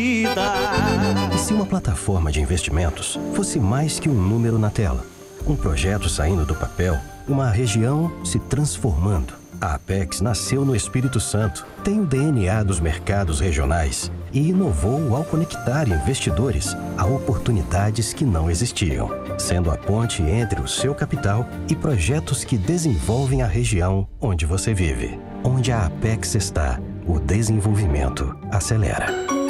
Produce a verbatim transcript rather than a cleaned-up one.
E se uma plataforma de investimentos fosse mais que um número na tela? Um projeto saindo do papel, uma região se transformando. A Apex nasceu no Espírito Santo, tem o D N A dos mercados regionais e inovou ao conectar investidores a oportunidades que não existiam, sendo a ponte entre o seu capital e projetos que desenvolvem a região onde você vive. Onde a Apex está, o desenvolvimento acelera.